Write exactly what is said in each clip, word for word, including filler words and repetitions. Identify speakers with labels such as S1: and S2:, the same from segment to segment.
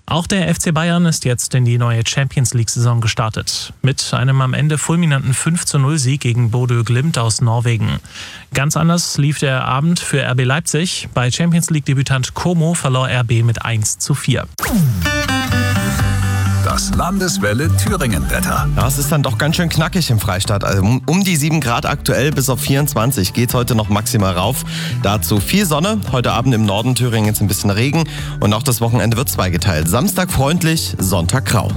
S1: Auch der F C Bayern ist jetzt in die neue Champions-League-Saison gestartet. Mit einem am Ende fulminanten fünf zu null Sieg gegen Bodø Glimt aus Norwegen. Ganz anders lief der Abend für R B Leipzig. Bei Champions-League-Debütant Como verlor R B mit eins zu vier.
S2: Das Landeswelle Thüringen-Wetter.
S3: Ja, es ist dann doch ganz schön knackig im Freistaat. Also um, um die sieben Grad aktuell, bis auf vierundzwanzig geht es heute noch maximal rauf. Dazu viel Sonne, heute Abend im Norden Thüringens ein bisschen Regen und auch das Wochenende wird zweigeteilt. Samstag freundlich, Sonntag grau.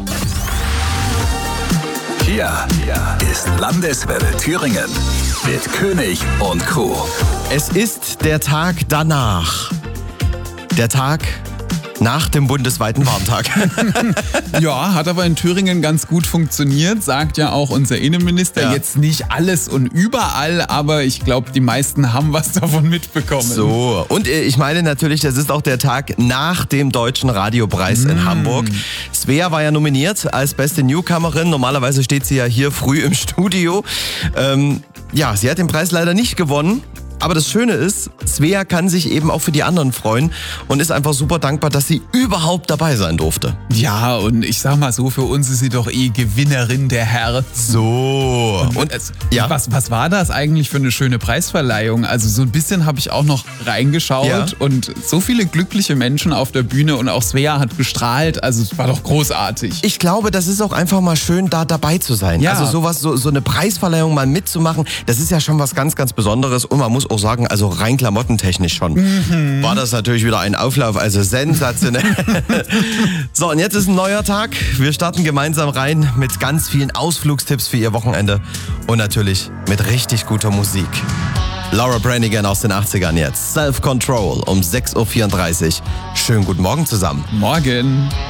S2: Hier ist Landeswelle Thüringen mit König und Crew.
S3: Es ist der Tag danach. Der Tag nach dem bundesweiten Warntag.
S4: Ja, hat aber in Thüringen ganz gut funktioniert, sagt ja auch unser Innenminister. Ja. Jetzt nicht alles und überall, aber ich glaube, die meisten haben was davon mitbekommen.
S3: So, und ich meine natürlich, das ist auch der Tag nach dem Deutschen Radiopreis mm. in Hamburg. Svea war ja nominiert als beste Newcomerin. Normalerweise steht sie ja hier früh im Studio. Ähm, ja, sie hat den Preis leider nicht gewonnen. Aber das Schöne ist, Svea kann sich eben auch für die anderen freuen und ist einfach super dankbar, dass sie überhaupt dabei sein durfte.
S4: Ja, und ich sag mal so, für uns ist sie doch eh Gewinnerin der Herzen.
S3: So.
S4: Und, und es, ja. was, was war das eigentlich für eine schöne Preisverleihung? Also so ein bisschen habe ich auch noch reingeschaut ja. und so viele glückliche Menschen auf der Bühne und auch Svea hat gestrahlt. Also es war doch großartig.
S3: Ich glaube, das ist auch einfach mal schön, da dabei zu sein. Ja. Also sowas, so, so eine Preisverleihung mal mitzumachen, das ist ja schon was ganz, ganz Besonderes und man muss auch sagen, also rein klamottentechnisch schon, mhm. war das natürlich wieder ein Auflauf, also sensationell. So, und jetzt ist ein neuer Tag. Wir starten gemeinsam rein mit ganz vielen Ausflugstipps für Ihr Wochenende und natürlich mit richtig guter Musik. Laura Branigan aus den achtzigern jetzt. Self-Control um sechs Uhr vierunddreißig. Schönen guten Morgen zusammen.
S4: Morgen.